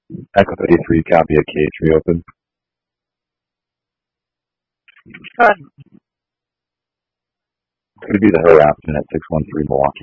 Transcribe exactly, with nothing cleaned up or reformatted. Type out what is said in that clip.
Echo thirty-three, copy at K H, reopen. Go ahead. Could it be the her option at six one three Milwaukee?